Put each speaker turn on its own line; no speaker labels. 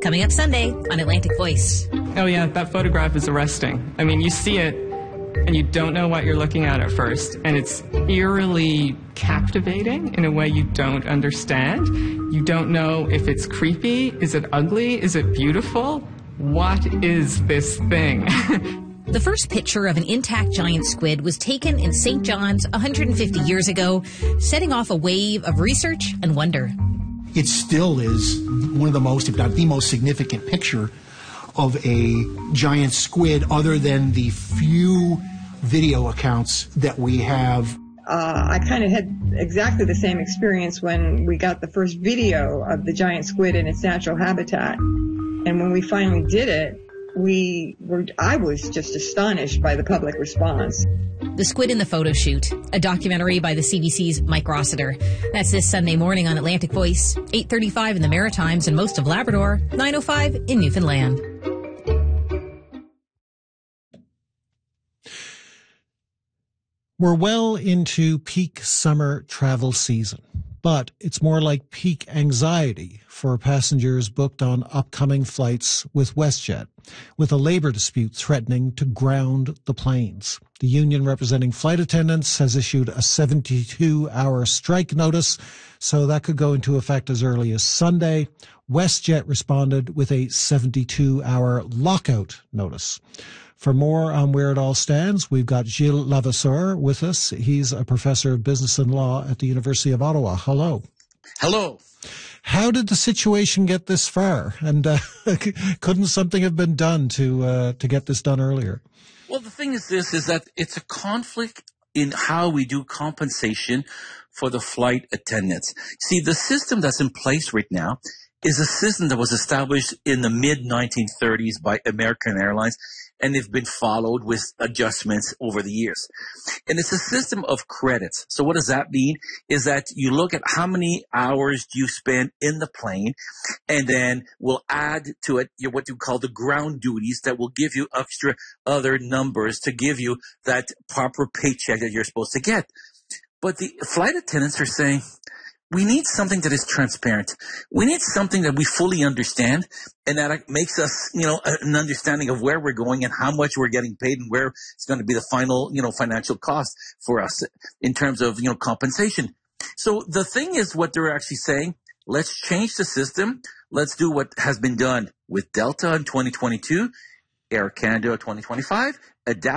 Coming up Sunday on Atlantic Voice.
Oh yeah, that photograph is arresting. I mean, you see it and you don't know what you're looking at first, and it's eerily captivating in a way you don't understand. You don't know if it's creepy, is it ugly, is it beautiful? What is this thing?
The first picture of an intact giant squid was taken in St. John's 150 years ago, setting off a wave of research and wonder.
It still is one of the most, if not the most significant picture of a giant squid, other than the few video accounts that we have.
I kind of had exactly the same experience when we got the first video of the giant squid in its natural habitat. And when we finally did it, I was just astonished by the public response.
The Squid in the Photo Shoot, a documentary by the CBC's Mike Rossiter. That's this Sunday morning on Atlantic Voice, 8:35 in the Maritimes and most of Labrador, 9:05 in Newfoundland.
We're well into peak summer travel season, but it's more like peak anxiety for passengers booked on upcoming flights with WestJet, with a labor dispute threatening to ground the planes. The union representing flight attendants has issued a 72-hour strike notice, so that could go into effect as early as Sunday. WestJet responded with a 72-hour lockout notice. For more on where it all stands, we've got Gilles Levasseur with us. He's a professor of business and law at the University of Ottawa. Hello.
Hello.
How did the situation get this far? And couldn't something have been done to get this done earlier?
Well, the thing is that it's a conflict in how we do compensation for the flight attendants. See, the system that's in place right now is a system that was established in the mid-1930s by American Airlines, and they've been followed with adjustments over the years. And it's a system of credits. So what does that mean? Is that you look at how many hours you spend in the plane, and then we'll add to it what you call the ground duties that will give you extra other numbers to give you that proper paycheck that you're supposed to get. But the flight attendants are saying, we need something that is transparent. We need something that we fully understand, and that makes us, an understanding of where we're going and how much we're getting paid and where it's going to be the final, financial cost for us in terms of, compensation. So the thing is what they're actually saying, let's change the system. Let's do what has been done with Delta in 2022, Air Canada 2025, adapt